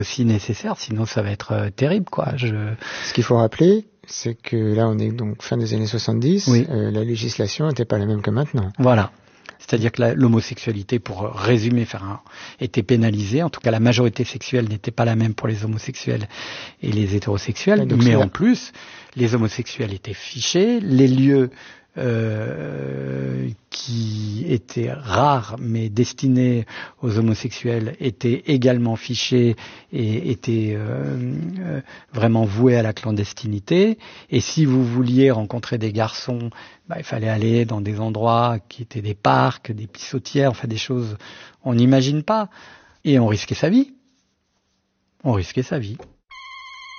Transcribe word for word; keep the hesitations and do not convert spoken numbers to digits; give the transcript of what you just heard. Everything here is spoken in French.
si nécessaire, sinon ça va être euh, terrible, quoi. Je... Ce qu'il faut rappeler, c'est que là, on est donc fin des années soixante-dix, oui. euh, la législation n'était pas la même que maintenant. Voilà. C'est-à-dire que la, l'homosexualité, pour résumer, faire un, était pénalisée. En tout cas, la majorité sexuelle n'était pas la même pour les homosexuels et les hétérosexuels. Ouais, mais en plus, les homosexuels étaient fichés. Les lieux euh, qui étaient rares mais destinés aux homosexuels étaient également fichés et étaient euh, euh, vraiment voués à la clandestinité. Et si vous vouliez rencontrer des garçons, bah, il fallait aller dans des endroits qui étaient des parcs, des pissotières, enfin des choses on n'imagine pas. Et on risquait sa vie. On risquait sa vie.